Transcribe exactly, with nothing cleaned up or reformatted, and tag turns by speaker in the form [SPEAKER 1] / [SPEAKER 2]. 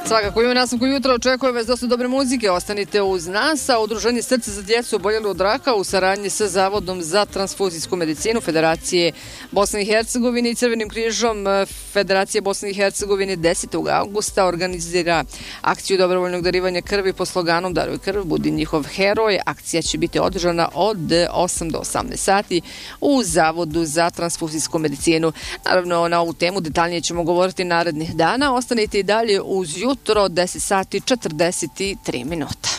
[SPEAKER 1] Svakako ima nastavku jutra, očekuje vas dosta dobre muzike, ostanite uz nas, a Udruženje Srce za djecu oboljelu od raka u saradnji sa Zavodom za transfuzijsku medicinu Federacije Bosne i Hercegovine i Crvenim križom Federacije Bosne i Hercegovine desetog avgusta organizira akciju dobrovoljnog darivanja krvi po sloganom Daruj krv, budi njihov heroj. Akcija će biti održana od osam do osamnaest sati u Zavodu za transfuzijsku medicinu. Naravno, na ovu temu detaljnije ćemo govoriti narednih dana. Ostanite i dalje uz jutro, deset sati četrdeset tri minuta.